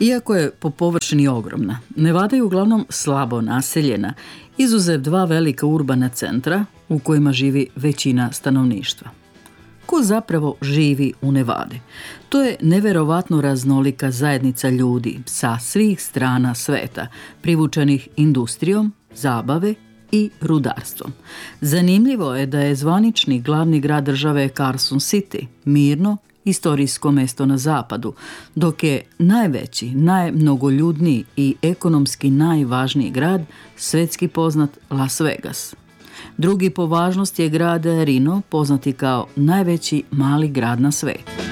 Iako je po površini ogromna, Nevada je uglavnom slabo naseljena, izuzev dva velika urbana centra u kojima živi većina stanovništva. Ko zapravo živi u Nevadi? To je neverovatno raznolika zajednica ljudi sa svih strana sveta, privučenih industrijom, zabave i rudarstvom. Zanimljivo je da je zvanični glavni grad države Carson City, mirno, istorijsko mesto na zapadu, dok je najveći, najmnogoljudniji i ekonomski najvažniji grad svetski poznat Las Vegas. Drugi po važnosti je grad Reno, poznati kao najveći mali grad na svetu.